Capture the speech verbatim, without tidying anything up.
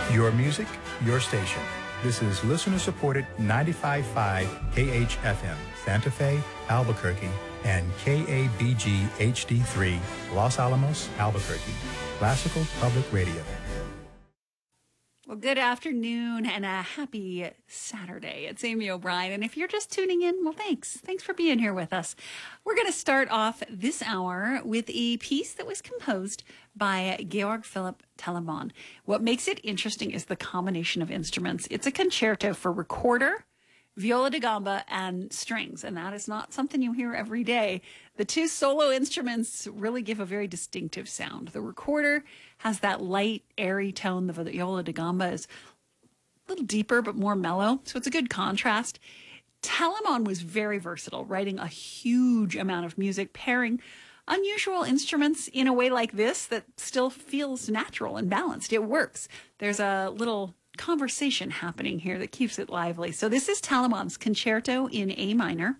Your music, your station. This is listener-supported ninety-five point five K H F M, Santa Fe, Albuquerque, and K A B G H D three, Los Alamos, Albuquerque. Classical Public Radio. Well, good afternoon and a happy Saturday. It's Amy O'Brien. And if you're just tuning in, well, thanks. Thanks for being here with us. We're going to start off this hour with a piece that was composed by Georg Philipp Telemann. What makes it interesting is the combination of instruments. It's a concerto for recorder, viola da gamba, and strings, and that is not something you hear every day. The two solo instruments really give a very distinctive sound. The recorder has that light, airy tone. The viola da gamba is a little deeper but more mellow, so it's a good contrast. Telemann was very versatile, writing a huge amount of music, pairing unusual instruments in a way like this that still feels natural and balanced. It works. There's a little conversation happening here that keeps it lively. So this is Telemann's Concerto in A minor,